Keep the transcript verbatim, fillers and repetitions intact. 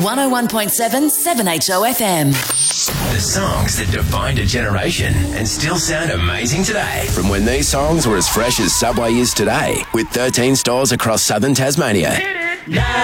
one oh one point seven seven H O F M. The songs that defined a generation and still sound amazing today. From when these songs were as fresh as Subway is today, with thirteen stores across southern Tasmania.